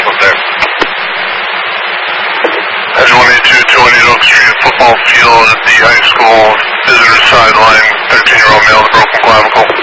ankle there. Edge 182, 218 Oak Street, football field at the high school, visitor sideline, 13-year-old male with broken clavicle.